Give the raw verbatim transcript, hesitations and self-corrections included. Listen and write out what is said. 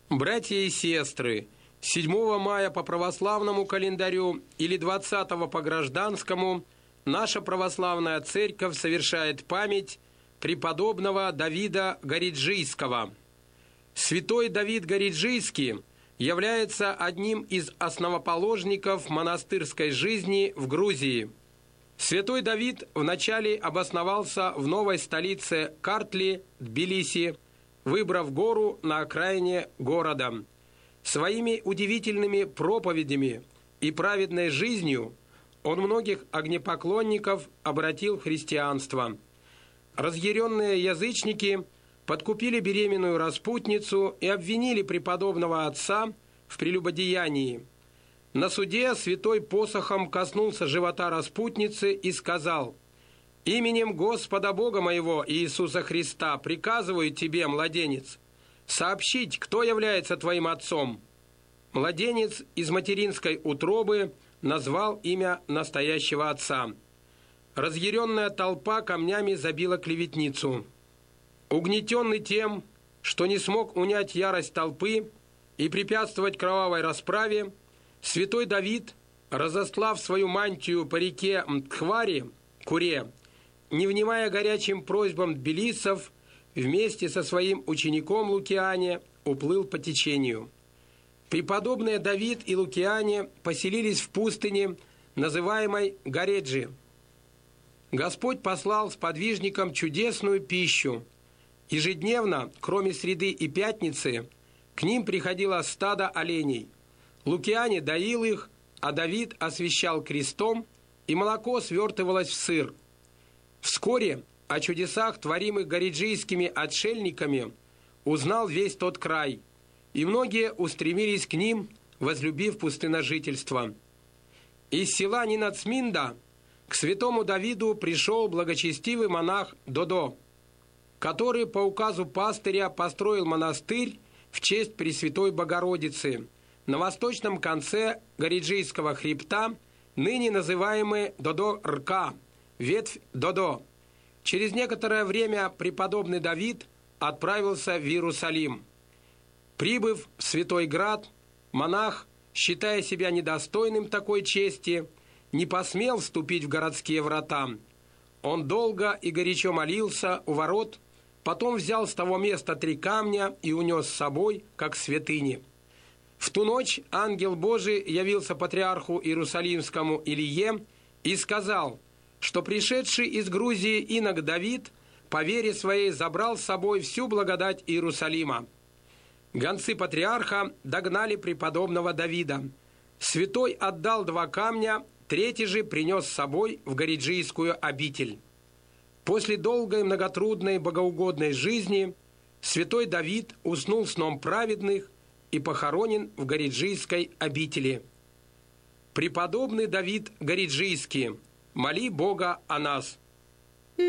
Братья и сестры, седьмого мая по православному календарю или двадцатого по гражданскому наша православная церковь совершает память преподобного Давида Гориджийского. Святой Давид Гориджийский является одним из основоположников монастырской жизни в Грузии. Святой Давид вначале обосновался в новой столице Картли, Тбилиси, выбрав гору на окраине города. Своими удивительными проповедями и праведной жизнью он многих огнепоклонников обратил в христианство. Разъяренные язычники подкупили беременную распутницу и обвинили преподобного отца в прелюбодеянии. На суде святой посохом коснулся живота распутницы и сказал: «Именем Господа Бога моего Иисуса Христа приказываю тебе, младенец, сообщить, кто является твоим отцом». Младенец из материнской утробы назвал имя настоящего отца. Разъяренная толпа камнями забила клеветницу. Угнетенный тем, что не смог унять ярость толпы и препятствовать кровавой расправе, святой Давид, разостлав свою мантию по реке Мтхвари, Куре, не внимая горячим просьбам тбилисцев, вместе со своим учеником Лукиане уплыл по течению. Преподобные Давид и Лукиане поселились в пустыне, называемой Гореджи. Господь послал сподвижникам чудесную пищу. Ежедневно, кроме среды и пятницы, к ним приходило стадо оленей. Лукиане доил их, а Давид освящал крестом, и молоко свертывалось в сыр. Вскоре о чудесах, творимых гориджийскими отшельниками, узнал весь тот край, и многие устремились к ним, возлюбив пустыножительство. Из села Нинацминда к святому Давиду пришел благочестивый монах Додо, который по указу пастыря построил монастырь в честь Пресвятой Богородицы на восточном конце Гориджийского хребта, ныне называемый Додо-Рка, ветвь Додо. Через некоторое время преподобный Давид отправился в Иерусалим. Прибыв в Святой Град, монах, считая себя недостойным такой чести, не посмел вступить в городские врата. Он долго и горячо молился у ворот, потом взял с того места три камня и унес с собой, как святыни. В ту ночь ангел Божий явился патриарху Иерусалимскому Илие и сказал, что пришедший из Грузии инок Давид по вере своей забрал с собой всю благодать Иерусалима. Гонцы патриарха догнали преподобного Давида. Святой отдал два камня, третий же принес с собой в Гориджийскую обитель. После долгой, многотрудной, богоугодной жизни святой Давид уснул сном праведных и похоронен в Гориджийской обители. Преподобный Давид Гориджийский, моли Бога о нас.